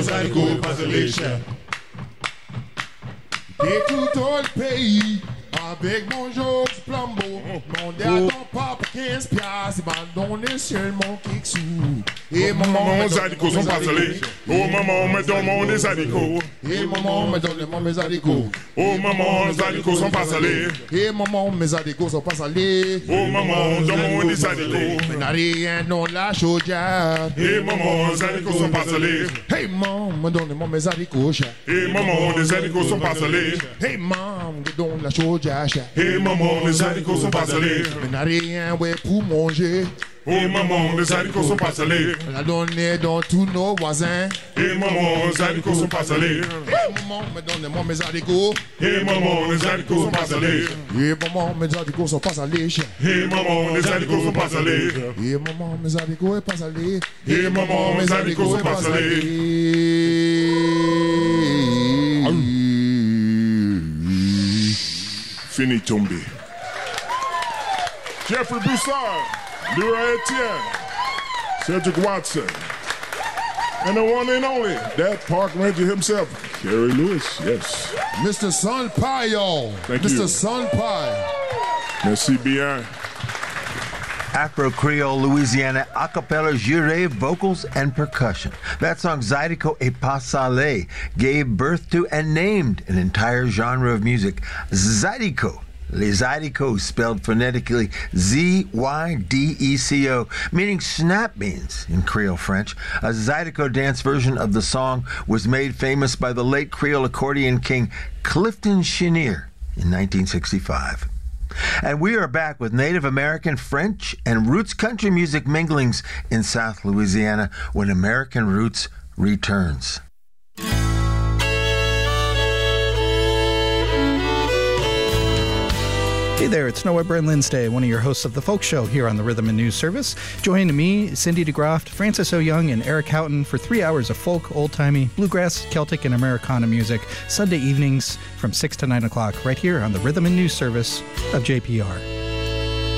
Zydeco pas aller cher. Et tout au pays, avec mon Georges Flambeau, mon dernier pas pour 15 piastres, il m'a donné seulement quelques sous. Et maman, Zydeco sont pas allés. Oh maman, me donne mon Zydeco. Et maman, me donne mes Zydeco. Oh maman, Zydeco sont pas allés. Et maman, mes Zydeco sont pas allés. Oh maman, donne mon Zydeco. Mais n'a rien dans la chaudière. Et maman, Zydeco sont pas allés. Hey maman, me donne mes Zydeco. Et maman, les Zydeco sont pas allés. Hey maman, me donne la chaudière. Et maman, les Zydeco sont pas allés. Mais n'a rien ouais, pour manger. Oh maman, les Zydeco sont pas allés. On a donné dans tous nos voisins. Et maman, les Zydeco sont pas allés. Et maman, me donne mes Zydeco. Et maman, les Zydeco sont pas allés. Et maman, mes Zydeco sont pas allés. Et maman, les Zydeco sont pas allés. Et maman, mes Zydeco est pas allés. Et maman, mes Zydeco sont pas allés. Fini tombé. Jeffrey Broussard, Leroy Etienne, Cedric Watson, and the one and only, that park ranger himself, Kerry Lewis, yes. Mr. Sun Pie, y'all. Thank Mr. you. Sun Pie. Merci bien. Afro-Creole Louisiana acapella juré vocals and percussion. That song Zydeco et Pas Salé gave birth to and named an entire genre of music. Zydeco. Les Zydeco, spelled phonetically Z-Y-D-E-C-O, meaning snap beans in Creole French. A Zydeco dance version of the song was made famous by the late Creole accordion king Clifton Chenier in 1965. And we are back with Native American, French, and roots country music minglings in South Louisiana when American Roots returns. Hey there, it's Noah Bryn Linsday, one of your hosts of The Folk Show here on the Rhythm and News Service. Joining me, Cindy DeGroft, Francis O'Young, and Eric Houghton for 3 hours of folk, old-timey, bluegrass, Celtic, and Americana music, Sunday evenings from 6 to 9 o'clock, right here on the Rhythm and News Service of JPR.